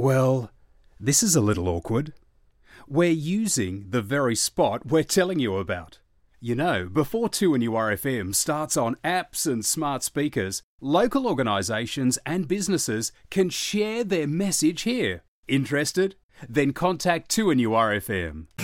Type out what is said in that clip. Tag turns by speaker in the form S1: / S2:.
S1: Well, this is a little awkward. We're using the very spot we're telling you about. You know, before 2NURFM starts on apps and smart speakers, local organisations and businesses can share their message here. Interested? Then contact 2NURFM.